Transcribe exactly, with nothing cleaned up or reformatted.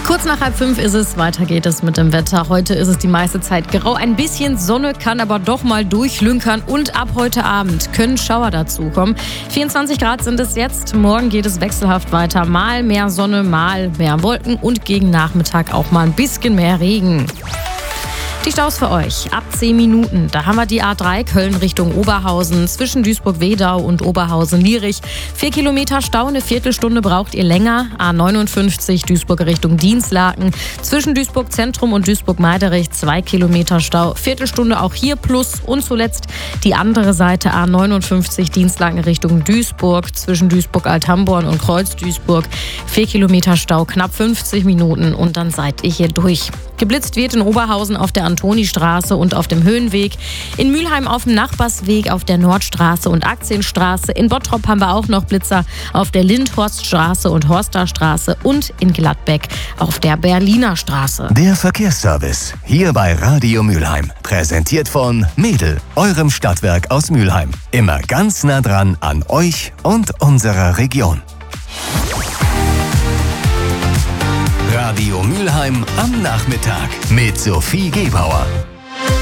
Kurz nach halb fünf ist es, weiter geht es mit dem Wetter. Heute ist es die meiste Zeit grau, ein bisschen Sonne kann aber doch mal durchlünkern und ab heute Abend können Schauer dazukommen. vierundzwanzig Grad sind es jetzt, morgen geht es wechselhaft weiter. Mal mehr Sonne, mal mehr Wolken und gegen Nachmittag auch mal ein bisschen mehr Regen. Die Staus für euch. Ab zehn Minuten. Da haben wir die A drei Köln Richtung Oberhausen zwischen Duisburg-Wedau und Oberhausen-Lierich. Vier Kilometer Stau, eine Viertelstunde braucht ihr länger. A neunundfünfzig Duisburg Richtung Dinslaken. Zwischen Duisburg-Zentrum und Duisburg-Meiderich zwei Kilometer Stau. Viertelstunde auch hier plus. Und zuletzt die andere Seite A neunundfünfzig Dinslaken Richtung Duisburg. Zwischen Duisburg-Althamborn und Kreuz-Duisburg. Vier Kilometer Stau, knapp fünfzig Minuten und dann seid ihr hier durch. Geblitzt wird in Oberhausen auf der Antonistraße und auf dem Höhenweg. In Mülheim auf dem Nachbarsweg, auf der Nordstraße und Aktienstraße. In Bottrop haben wir auch noch Blitzer auf der Lindhorststraße und Horsterstraße und in Gladbeck auf der Berliner Straße. Der Verkehrsservice hier bei Radio Mülheim. Präsentiert von Mädel, eurem Stadtwerk aus Mülheim. Immer ganz nah dran an euch und unserer Region. Radio Mülheim am Nachmittag mit Sophie Gebauer.